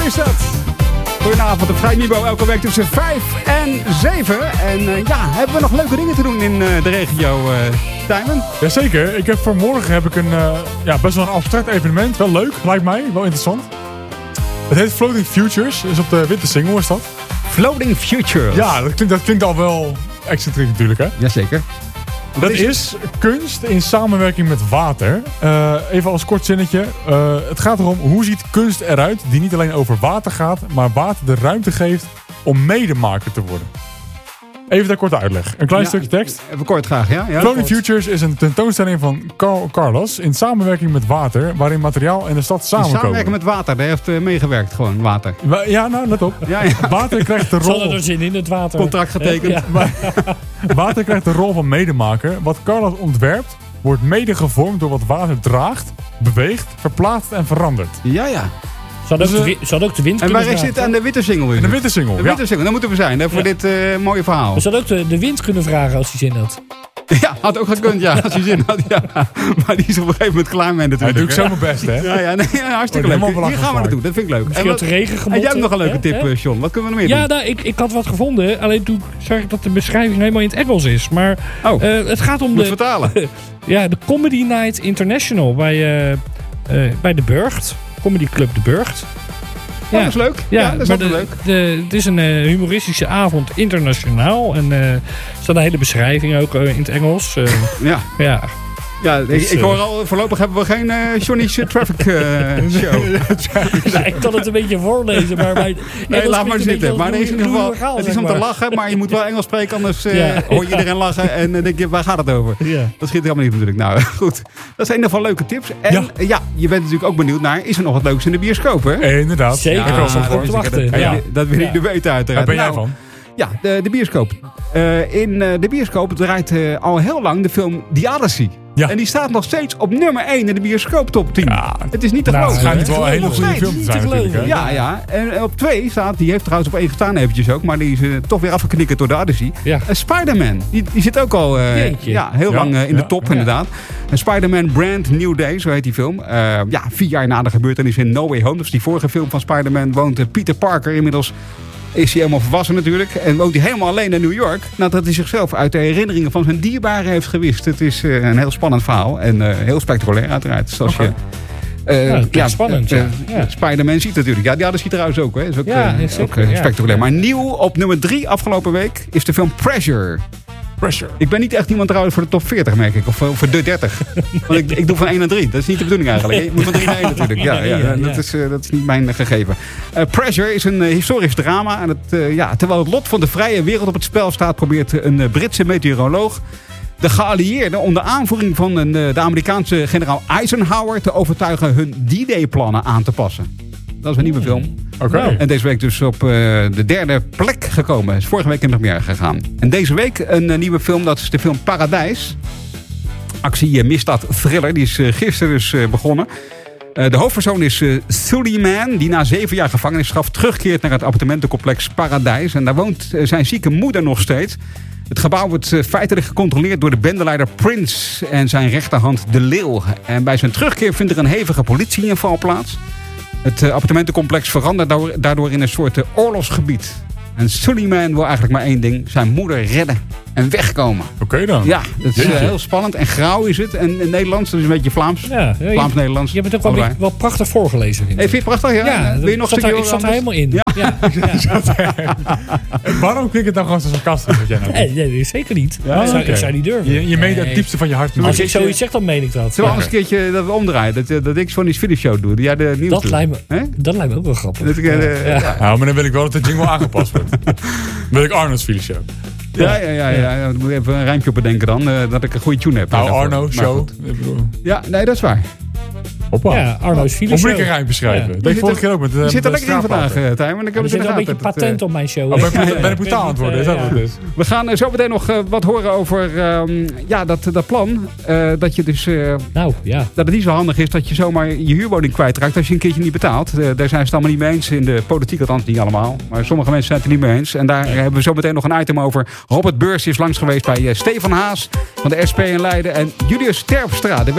is dat. Goedenavond op Vrij Niveau, elke week tussen 5 en 7. En hebben we nog leuke dingen te doen in de regio, Tijmen? Jazeker, ik heb voor morgen best wel een abstract evenement. Wel leuk, lijkt mij, wel interessant. Het heet Floating Futures, is op de wintersingle is dat. Floating Futures? Ja, dat klinkt al wel excentriek natuurlijk, hè? Jazeker. Dat is kunst in samenwerking met water. Even als kort zinnetje. Het gaat erom, hoe ziet kunst eruit die niet alleen over water gaat, maar water de ruimte geeft om medemaker te worden. Even daar kort uitleg. Een klein stukje tekst. Even kort graag, ja? Floating Futures is een tentoonstelling van Carlos in samenwerking met water, waarin materiaal en de stad samenkomen. In samenwerking met water, daar heeft meegewerkt gewoon, water. Ja, nou, let op. Ja. Water krijgt de rol... Zal er zin in het water? Contract getekend. Ja. Water krijgt de rol van medemaker. Wat Carlos ontwerpt, wordt mede gevormd door wat water draagt, beweegt, verplaatst en verandert. Ja. Zou ook de wind en kunnen waar zit aan de wintersingle? In de wintersingle. De wintersingle, daar moeten we zijn voor dit mooie verhaal. We zouden ook de wind kunnen vragen als hij zin had. Ja, had ook gekund, als hij zin had. Ja. Maar die is op een gegeven moment klaar mee natuurlijk. Hij doet zo mijn best, hè? Ja, hartstikke leuk. Hier gaan we naartoe, dat vind ik leuk. Misschien wat regengemotten. En jij hebt nog een leuke tip, John. Wat kunnen we nog meer doen? Ja, ik had wat gevonden. Alleen toen zag ik dat de beschrijving helemaal in het Engels is. Maar het gaat om moet vertalen. De Comedy Night International bij de Burgt. Comedy Club de Burgt. Ja, dat is leuk. Ja, dat is ook leuk. Het is een humoristische avond internationaal. En er staat een hele beschrijving ook in het Engels. Ja, dus, ik hoor al, voorlopig hebben we geen Johnny's Traffic show. Ik kan het een beetje voorlezen, maar nee, laat maar zitten. Maar in ieder geval, het is om te lachen, maar je moet wel Engels spreken, anders hoor je iedereen lachen en denk je, waar gaat het over? Ja. Dat schiet helemaal niet natuurlijk. Nou, goed. Dat zijn in ieder geval leuke tips. En je bent natuurlijk ook benieuwd naar, is er nog wat leuks in de bioscoop, hè? Inderdaad. Zeker. Ik was op te wachten. Dat wil ik nu weten uiteraard. Waar ben jij van? Ja, de bioscoop. In de bioscoop draait al heel lang de film The Odyssey. Ja. En die staat nog steeds op nummer 1 in de bioscoop top 10. Ja, het is niet te geloven. Het schijnt wel een hele goede film te zijn natuurlijk. Hè? Ja. En op 2 staat, die heeft trouwens op 1 gestaan eventjes ook, maar die is toch weer afgeknikkerd door de Odyssey. Ja. Spider-Man, die zit ook al heel lang in de top inderdaad. En Spider-Man Brand New Day, zo heet die film. 4 jaar na de gebeurtenissen in No Way Home, dus die vorige film van Spider-Man, woont Peter Parker inmiddels. Is hij helemaal volwassen natuurlijk. En woont hij helemaal alleen in New York. Nadat hij zichzelf uit de herinneringen van zijn dierbaren heeft gewist. Het is een heel spannend verhaal. En heel spectaculair uiteraard. Zoals spannend. Spider-Man ziet natuurlijk. Ja, die hadden ze trouwens ook. Hè. Is ook spectaculair. Maar nieuw op nummer 3 afgelopen week is de film Pressure. Ik ben niet echt iemand trouwens voor de top 40, merk ik. Of voor de 30. Want ik doe van 1 naar 3. Dat is niet de bedoeling eigenlijk. Je moet van 3 naar 1 natuurlijk. Dat is niet mijn gegeven. Pressure is een historisch drama. En terwijl het lot van de vrije wereld op het spel staat, probeert een Britse meteoroloog de geallieerden onder aanvoering van de Amerikaanse generaal Eisenhower te overtuigen hun D-Day-plannen aan te passen. Dat is een nieuwe film. Okay. En deze week dus op de 3e plek gekomen. Is vorige week in de première gegaan. En deze week een nieuwe film. Dat is de film Paradijs. Actie, misdaad, thriller. Die is gisteren dus begonnen. De hoofdpersoon is Suleiman. Die na 7 jaar gevangenisstraf terugkeert naar het appartementencomplex Paradijs. En daar woont zijn zieke moeder nog steeds. Het gebouw wordt feitelijk gecontroleerd door de bendeleider Prince en zijn rechterhand De Leeuw. En bij zijn terugkeer vindt er een hevige politieinval plaats. Het appartementencomplex verandert daardoor in een soort oorlogsgebied. En Suleiman wil eigenlijk maar 1 ding. Zijn moeder redden en wegkomen. Oké dan. Ja, dat is heel spannend. En grauw is het. En in Nederlands, dat is een beetje Vlaams. Ja, Vlaams-Nederlands. Je hebt het ook wel prachtig voorgelezen. Vind je het prachtig? Ja. Wil je nog een stukje ik zat er helemaal in. Ja. Waarom klinkt het dan gewoon zo sarcastisch? Nee, zeker niet. Ik zou niet durven. Je meent het diepste van je hart. Als ik zoiets zeg, dan meen ik dat. Zullen we eens een keertje dat we omdraaien? Dat ik Johnny's Videoshow doe. Jij de nieuws dat lijkt me ook wel grappig. Maar dan wil ik wel dat de jingle aangepast wordt. Wil ik Arno's Videoshow. Ja. Dan moet ik even een rijmpje op bedenken dan. Dat ik een goede tune heb. Nou, Arno Show. Ja, nee, dat is waar. Hoppa. Ja, Arno's Videoshow. Of ik een rijm beschrijven. Dat deed ik vorige keer ook met je zit er lekker in vandaag, Tijmen. Ik heb er zit wel een beetje patent op mijn show. Ben ik brutaal aan het worden, is dat wat het is? We gaan zo meteen nog wat horen over dat plan. Dat je dus... Dat het niet zo handig is dat je zomaar je huurwoning kwijtraakt als je een keertje niet betaalt. Daar zijn ze het allemaal niet mee eens. In de politiek althans niet allemaal. Maar sommige mensen zijn het er niet mee eens. En daar hebben we zo meteen nog een item over. Robert Beurs is langs geweest bij Stefan Haas van de SP in Leiden. En Julius Terpstra, de